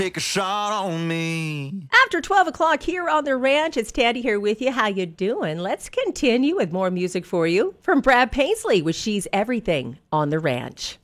take a shot on me. After 12 o'clock here on The Ranch, it's Tandy here with you. How you doing? Let's continue with more music for you from Brad Paisley with She's Everything on The Ranch.